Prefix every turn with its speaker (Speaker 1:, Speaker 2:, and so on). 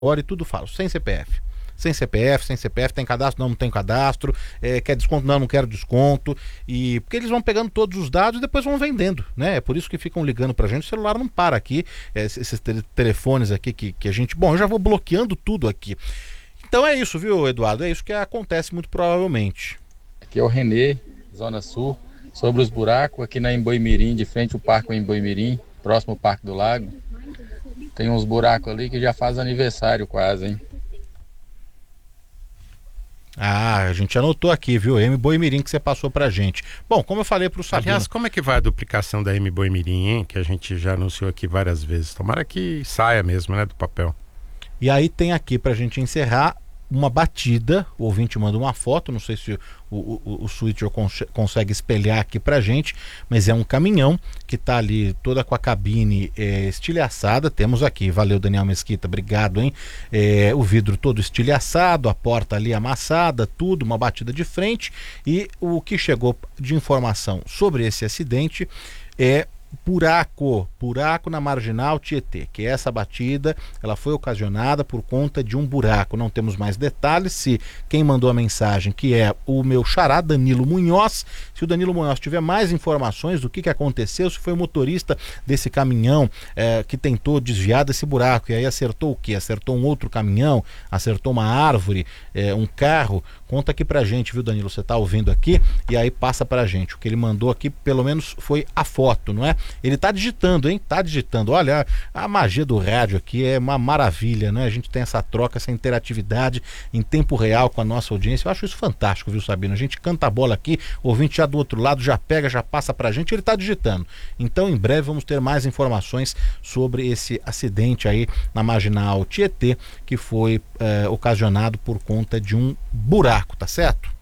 Speaker 1: hora e tudo falo, sem CPF. Sem CPF, sem CPF, tem cadastro, não tem cadastro, quer desconto, não quero desconto, e porque eles vão pegando todos os dados e depois vão vendendo, né? É por isso que ficam ligando pra gente, o celular não para aqui, esses telefones aqui que a gente, bom, eu já vou bloqueando tudo aqui. Então é isso, viu, Eduardo? É isso que acontece muito provavelmente.
Speaker 2: Aqui é o Renê, Zona Sul, sobre os buracos, aqui na Emboimirim, de frente ao Parque Emboimirim, próximo ao Parque do Lago. Tem uns buracos ali que já faz aniversário quase, hein?
Speaker 1: Ah, a gente anotou aqui, viu? Emboimirim que você passou pra gente. Bom, como eu falei pro Sabino...
Speaker 3: Aliás, como é que vai a duplicação da Emboimirim, hein? Que a gente já anunciou aqui várias vezes. Tomara que saia mesmo, né, do papel.
Speaker 1: E aí tem aqui pra gente encerrar uma batida, o ouvinte manda uma foto, não sei se o Switcher consegue espelhar aqui pra gente, mas é um caminhão que tá ali toda com a cabine estilhaçada, temos aqui, valeu Daniel Mesquita, obrigado, hein? O vidro todo estilhaçado, a porta ali amassada, tudo, uma batida de frente, e o que chegou de informação sobre esse acidente é buraco na marginal Tietê, que essa batida ela foi ocasionada por conta de um buraco. Não temos mais detalhes. Se quem mandou a mensagem, que é o meu xará Danilo Munhoz, se o Danilo Munhoz tiver mais informações do que aconteceu, se foi o motorista desse caminhão que tentou desviar desse buraco e aí acertou o quê? Acertou um outro caminhão, acertou uma árvore, um carro. Conta aqui pra gente, viu, Danilo? Você tá ouvindo aqui e aí passa pra gente. O que ele mandou aqui, pelo menos, foi a foto, não é? Ele tá digitando, hein? Tá digitando. Olha, a magia do rádio aqui é uma maravilha, né? A gente tem essa troca, essa interatividade em tempo real com a nossa audiência. Eu acho isso fantástico, viu, Sabino? A gente canta a bola aqui, o ouvinte já do outro lado já pega, já passa pra gente, ele tá digitando. Então, em breve, vamos ter mais informações sobre esse acidente aí na marginal Tietê, que foi ocasionado por conta de um buraco, tá certo?